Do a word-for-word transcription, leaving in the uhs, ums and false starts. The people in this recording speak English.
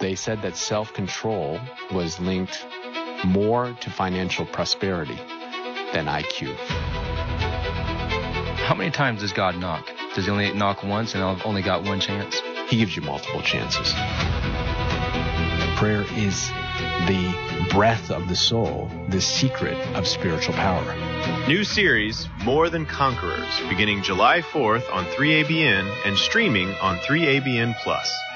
They said that self-control was linked more to financial prosperity than I Q. How many times does God knock? Does he only knock once and I've only got one chance? He gives you multiple chances. Prayer is the breath of the soul, the secret of spiritual power. New series, More Than Conquerors, beginning July fourth on three A B N and streaming on three A B N Plus.